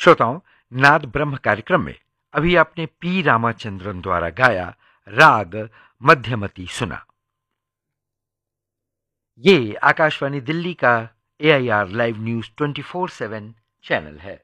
श्रोताओं, नाद ब्रह्म कार्यक्रम में अभी आपने पी रामाचंद्रन द्वारा गाया राग मध्यमती सुना। ये आकाशवाणी दिल्ली का AIR लाइव न्यूज 24/7 चैनल है।